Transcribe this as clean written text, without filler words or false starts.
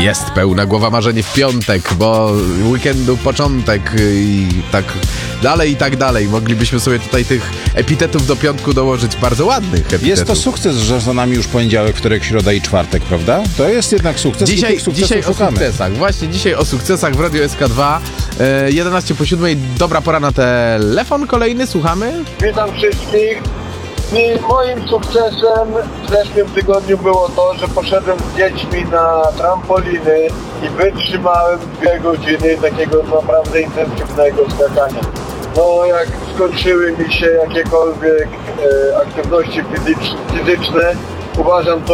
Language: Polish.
Jest pełna głowa marzeń w piątek, bo weekendu początek i tak dalej i tak dalej. Moglibyśmy sobie tutaj tych epitetów do piątku dołożyć, bardzo ładnych epitetów. Jest to sukces, że za nami już poniedziałek, wtorek, środa i czwartek, prawda? To jest jednak sukces. Dzisiaj o sukcesach. Właśnie dzisiaj o sukcesach w Radiu SK2. 11:07. Dobra pora na telefon kolejny. Słuchamy. Witam wszystkich. I moim sukcesem w zeszłym tygodniu było to, że poszedłem z dziećmi na trampoliny i wytrzymałem 2 godziny takiego naprawdę intensywnego skakania. No jak skończyły mi się jakiekolwiek aktywności fizyczne, uważam to